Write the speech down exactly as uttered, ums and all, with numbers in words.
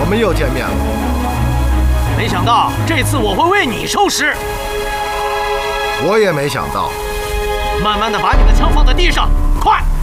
我们又见面了。 没想到这次我会为你收尸。 我也没想到。 慢慢的把你的枪放在地上，快！